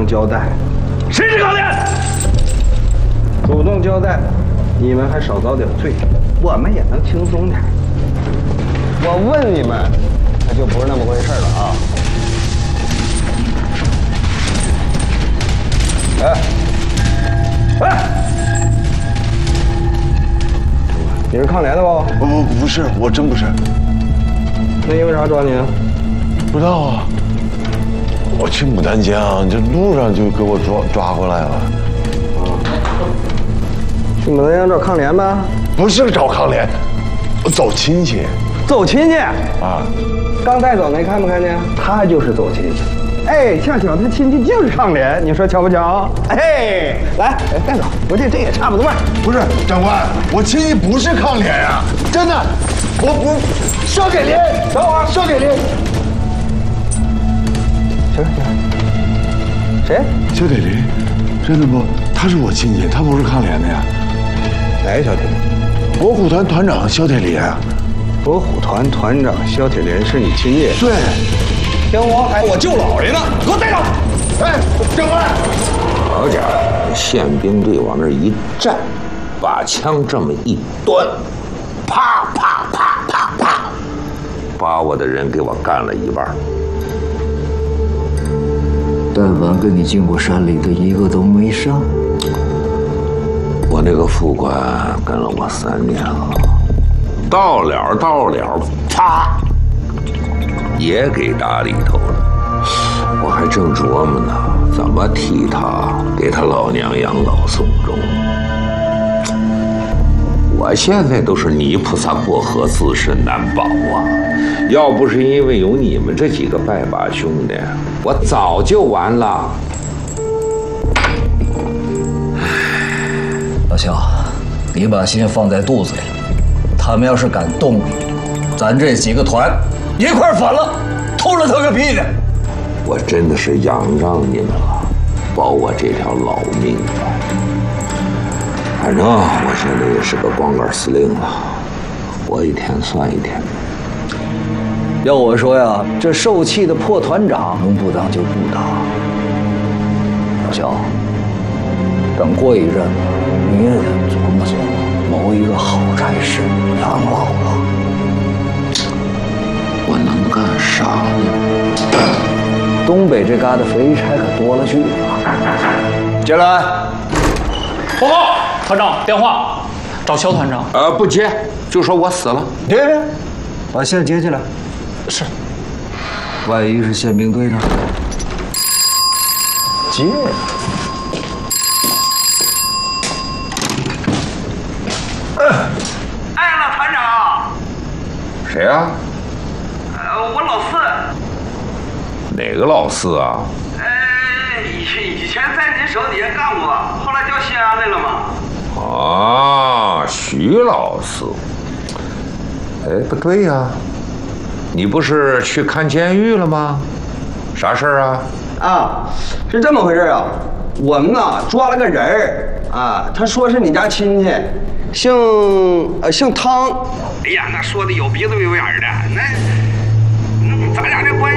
交代。 谁是抗联？ 主动交代，你们还少遭点罪，我们也能轻松点。我问你们，那就不是那么回事了啊！哎，你是抗联的不？ 不是，我真不是。 那因为啥抓你啊？ 不知道啊。我去牡丹江，这路上就给我抓回来了。 去牡丹江找抗联呗？ 不是找抗联，我走亲戚。 走亲戚啊？ 刚带走没看见？他就是走亲戚。哎，恰巧他亲戚就是抗联，你说巧不巧？哎，来带走，不对，这也差不多。 不是长官，我亲戚不是抗联啊，真的，我不。肖铁林，等会儿，肖铁林。行，谁？肖铁林，真的不？他是我亲戚，他不是抗联的呀。 哪个肖铁林？ 博虎团团长肖铁林啊。 博虎团团长肖铁林是你亲戚？ 对。 天王还我舅老爷呢，给我带走！ 哎，长官。 好家伙，宪兵队往那一站，把枪这么一端，啪啪啪啪啪，把我的人给我干了一半。 但凡跟你进过山里的一个都没上。 我那个副官跟了我3年了，到了，啪，也给打里头了。我还正琢磨呢，怎么替他给他老娘养老送终。我现在都是泥菩萨过河，自身难保啊！要不是因为有你们这几个拜把兄弟，我早就完了。 老肖，你把心放在肚子里，他们要是敢动你，咱这几个团一块反了，偷了他个屁的！ 我真的是仰仗你们了，保我这条老命吧。反正我现在也是个光杆司令了，活一天算一天。 要我说呀，这受气的破团长能不当就不当。老肖，等过一阵子，你也得琢磨琢磨，谋一个好差事养老了。 我能干啥呢？ 东北这旮瘩肥差可多了去了。进来。 报告，团长，电话，找肖团长。 不接，就说我死了。 别，把线接起来。 是。 万一是宪兵队呢？接。 哎，老团长。 谁啊？ 我老四。 哪个老四啊？ 以前在您手底下干过，后来调西安来了嘛。 啊，徐老四。哎，不对呀，你不是去看监狱了吗？啥事儿啊？ 啊，是这么回事啊。我们呐抓了个人儿啊，他说是你家亲戚，姓汤。 哎呀，那说的有鼻子有眼的，那咱俩这关